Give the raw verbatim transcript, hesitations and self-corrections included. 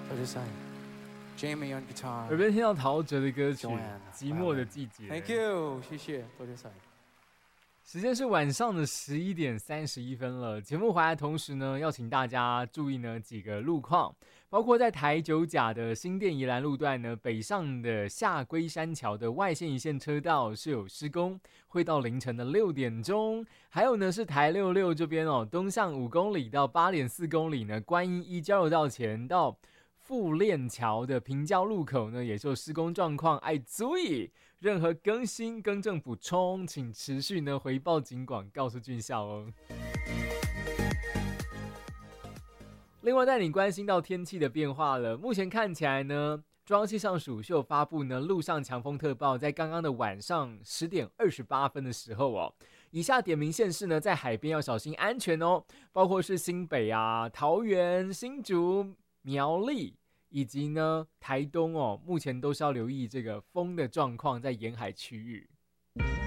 多谢晒 Jamie on guitar， 耳边听到陶喆的歌曲《 Joanne， 寂寞的季节》。 Thank you， 谢谢，多谢晒。 时间是晚上的十一点三十一分了。节目回来的同时呢，要请大家注意呢几个路况，包括在台九甲的新店宜兰路段呢，北上的下龟山桥的外线一线车道是有施工，会到凌晨的六点钟。还有呢是台六六这边哦，东向五公里到八点四公里呢，观音一交流道前到富链桥的平交路口呢，也受施工状况，爱注意。任何更新、更正、补充，请持续呢回报警广，告诉军校哦。另外，带你关心到天气的变化了。目前看起来呢，中央气象署是有发布呢陆上强风特报，在刚刚的晚上十点二十八分的时候哦，以下点名县市呢，在海边要小心安全哦，包括是新北啊、桃园、新竹、苗栗。以及呢，台东哦，目前都是要留意这个风的状况，在沿海区域。